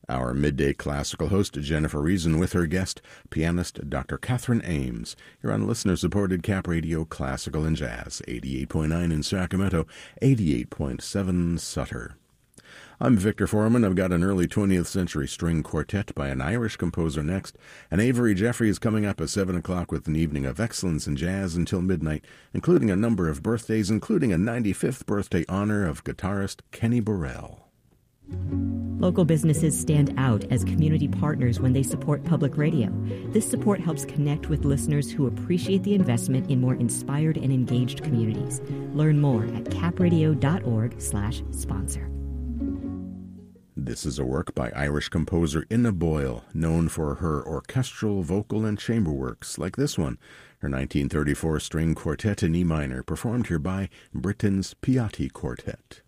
Our midday classical host, Jennifer Reason, with her guest, pianist Dr. Catherine Ames. You're on listener-supported Cap Radio Classical and Jazz, 88.9 in Sacramento, 88.7 Sutter. I'm Victor Foreman. I've got an early 20th century string quartet by an Irish composer next, and Avery Jeffrey is coming up at 7 o'clock with an evening of excellence in jazz until midnight, including a number of birthdays, including a 95th birthday honor of guitarist Kenny Burrell. Local businesses stand out as community partners when they support public radio. This support helps connect with listeners who appreciate the investment in more inspired and engaged communities. Learn more at capradio.org/sponsor. This is a work by Irish composer Ina Boyle, known for her orchestral, vocal, and chamber works, like this one, her 1934 string quartet in E minor, performed here by Britain's Piatti Quartet.